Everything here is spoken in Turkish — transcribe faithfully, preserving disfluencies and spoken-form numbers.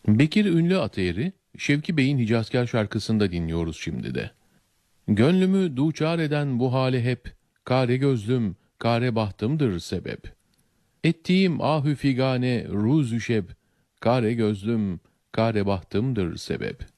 Bekir Ünlü Atayır'ı Şevki Bey'in Hicazkar şarkısında dinliyoruz şimdi de. Gönlümü duçar eden bu hale hep, kare gözlüm, kare bahtımdır sebep. Ettiğim ahü figane ruzü şeb, kare gözlüm, kare bahtımdır sebep.